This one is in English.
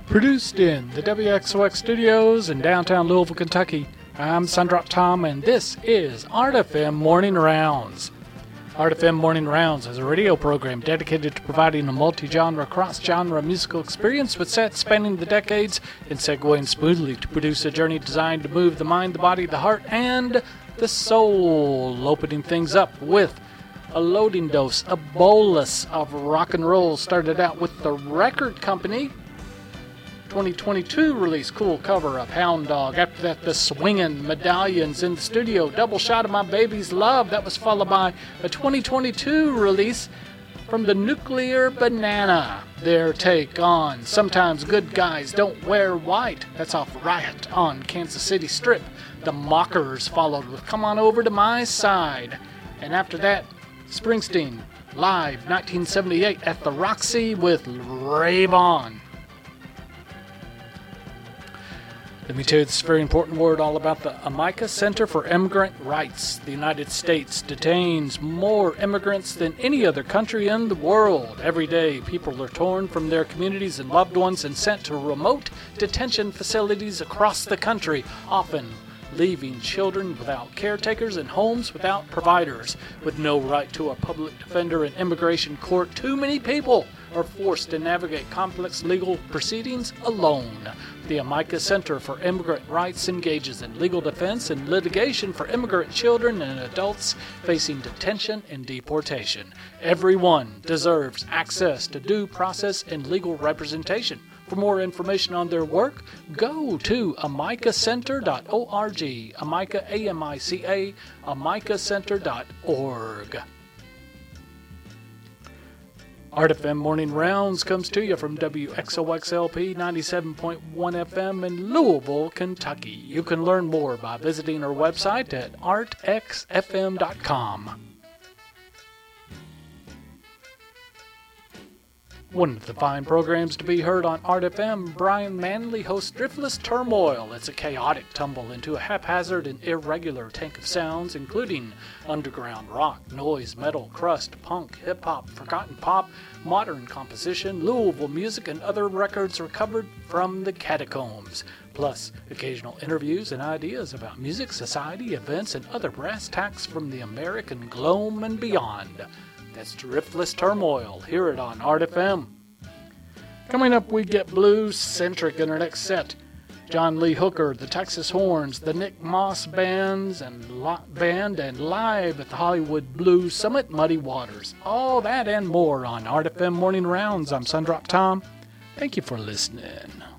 Produced in the WXOX studios in downtown Louisville, Kentucky. I'm Sundrop Tom, and this is Art FM Morning Rounds. Art FM Morning Rounds is a radio program dedicated to providing a multi-genre, cross-genre musical experience with sets spanning the decades and segueing smoothly to produce a journey designed to move the mind, the body, the heart, and the soul. Opening things up with a loading dose, a bolus of rock and roll. Started out with The Record Company. 2022 release, cool cover of Hound Dog. After that, the Swingin' Medallions in the studio, Double Shot of My Baby's Love. That was followed by a 2022 release from the Nuclear Banana, their take on Sometimes Good Guys Don't Wear White. That's off Riot on Kansas City Strip. The Mockers followed with Come On Over to My Side. And after that, Springsteen, live 1978 at the Roxy with Rave On. Let me tell you this very important word all about the Amica Center for Immigrant Rights. The United States detains more immigrants than any other country in the world. Every day, people are torn from their communities and loved ones and sent to remote detention facilities across the country, often leaving children without caretakers and homes without providers. With no right to a public defender in immigration court, too many people are forced to navigate complex legal proceedings alone. The Amica Center for Immigrant Rights engages in legal defense and litigation for immigrant children and adults facing detention and deportation. Everyone deserves access to due process and legal representation. For more information on their work, go to amicacenter.org. Amica, A-M-I-C-A, amicacenter.org. Art FM Morning Rounds comes to you from WXOXLP 97.1 FM in Louisville, Kentucky. You can learn more by visiting our website at artxfm.com. One of the fine programs to be heard on Art FM, Brian Manley hosts Driftless Turmoil. It's a chaotic tumble into a haphazard and irregular tank of sounds, including underground rock, noise, metal, crust, punk, hip-hop, forgotten pop, modern composition, Louisville music, and other records recovered from the catacombs. Plus, occasional interviews and ideas about music, society, events, and other brass tacks from the American globe and beyond. That's Driftless Turmoil. Hear it on Art FM. Coming up, we get blues-centric in our next set. John Lee Hooker, the Texas Horns, the Nick Moss Band, and live at the Hollywood Blues Summit, Muddy Waters. All that and more on Art FM Morning Rounds. I'm Sundrop Tom. Thank you for listening.